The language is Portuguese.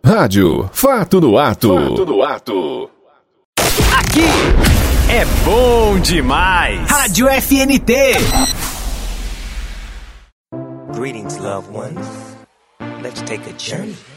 Rádio Fato no Ato. Fato no Ato. Aqui é bom demais. Rádio FNT. Greetings, loved ones. Let's take a journey.